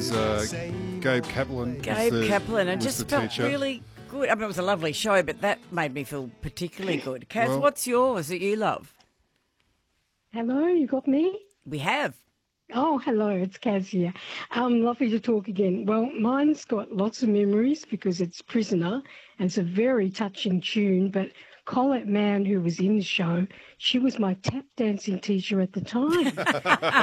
was Gabe Kaplan. Gabe Kaplan. It just felt teacher. really good. I mean, it was a lovely show, but that made me feel particularly good. Kaz, what's yours that you love? Hello, you got me? We have. Oh, hello, it's Kaz here. Lovely to talk again. Well, mine's got lots of memories because it's Prisoner, and it's a very touching tune, but Colette Mann, who was in the show, she was my tap dancing teacher at the time.